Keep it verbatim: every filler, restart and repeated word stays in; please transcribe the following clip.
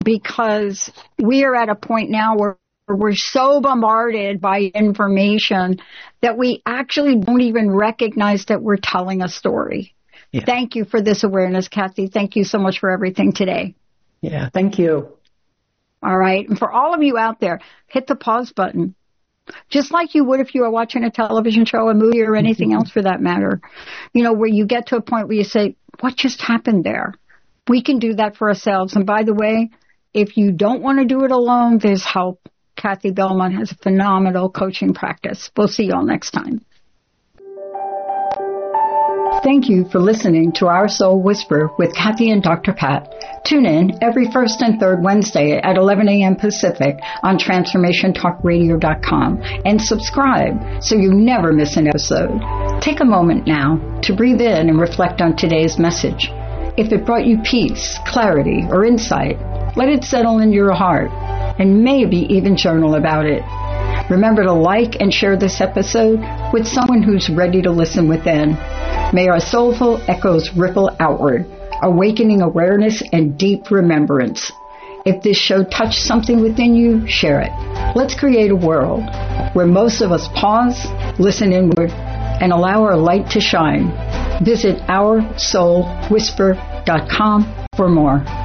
because we are at a point now where we're so bombarded by information that we actually don't even recognize that we're telling a story. Yeah. Thank you for this awareness, Kathy. Thank you so much for everything today. Yeah, thank you. All right. And for all of you out there, hit the pause button. Just like you would if you were watching a television show, a movie, or anything else for that matter. You know, where you get to a point where you say, what just happened there? We can do that for ourselves. And by the way, if you don't want to do it alone, there's help. Kathy Belmont has a phenomenal coaching practice. We'll see you all next time. Thank you for listening to Our Soul Whisper with Kathy and Doctor Pat. Tune in every first and third Wednesday at eleven a.m. Pacific on transformation talk radio dot com and subscribe so you never miss an episode. Take a moment now to breathe in and reflect on today's message. If it brought you peace, clarity, or insight, let it settle in your heart and maybe even journal about it. Remember to like and share this episode with someone who's ready to listen within. May our soulful echoes ripple outward, awakening awareness and deep remembrance. If this show touched something within you, share it. Let's create a world where most of us pause, listen inward, and allow our light to shine. Visit our soul whisper dot com for more.